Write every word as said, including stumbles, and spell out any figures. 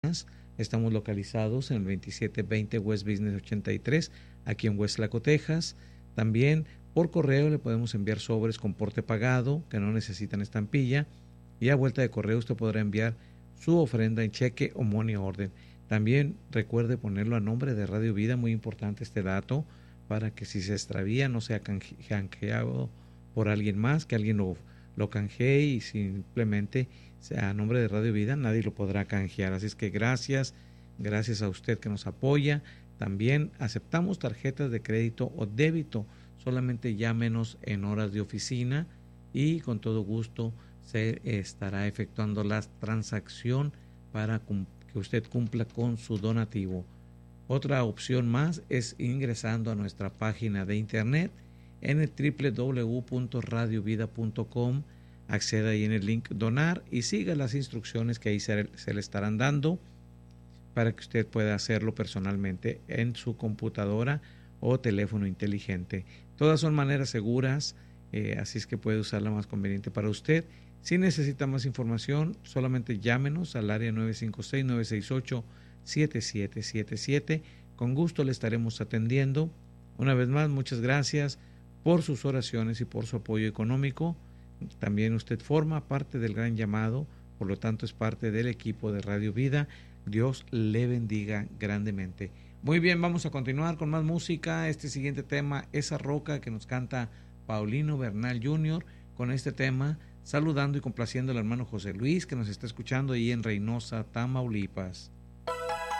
Estamos localizados en el veintisiete veinte West Business ochenta y tres, aquí en Westlaco, Texas. También por correo le podemos enviar sobres con porte pagado, que no necesitan estampilla, y a vuelta de correo usted podrá enviar su ofrenda en cheque o money order. También recuerde ponerlo a nombre de Radio Vida, muy importante este dato, para que si se extravía no sea canjeado por alguien más, que alguien lo, lo canjee y simplemente sea a nombre de Radio Vida, nadie lo podrá canjear. Así es que gracias, gracias a usted que nos apoya. También aceptamos tarjetas de crédito o débito, solamente llámenos en horas de oficina y con todo gusto se estará efectuando la transacción para que usted cumpla con su donativo. Otra opción más es ingresando a nuestra página de internet en el doble u doble u doble u punto radio vida punto com. Acceda ahí en el link donar y siga las instrucciones que ahí se, se le estarán dando para que usted pueda hacerlo personalmente en su computadora o teléfono inteligente. Todas son maneras seguras, eh, así es que puede usar la más conveniente para usted. Si necesita más información, solamente llámenos al área nueve cinco seis, nueve seis ocho, siete siete siete siete. Con gusto le estaremos atendiendo. Una vez más, muchas gracias por sus oraciones y por su apoyo económico. También usted forma parte del gran llamado, por lo tanto es parte del equipo de Radio Vida. Dios le bendiga grandemente. Muy bien, vamos a continuar con más música. Este siguiente tema, Esa Roca, que nos canta Paulino Bernal junior Con este tema, saludando y complaciendo al hermano José Luis, que nos está escuchando ahí en Reynosa, Tamaulipas.